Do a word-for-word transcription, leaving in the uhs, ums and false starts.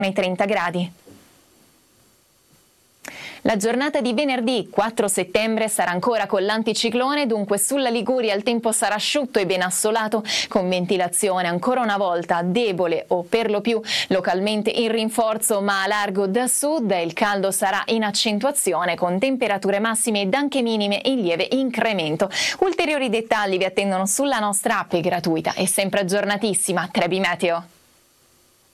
ai trenta gradi. La giornata di venerdì quattro settembre sarà ancora con l'anticiclone, dunque sulla Liguria il tempo sarà asciutto e ben assolato, con ventilazione ancora una volta debole o per lo più localmente in rinforzo, ma a largo da sud. Il caldo sarà in accentuazione con temperature massime ed anche minime in lieve incremento. Ulteriori dettagli vi attendono sulla nostra app gratuita e sempre aggiornatissima Trebi Meteo.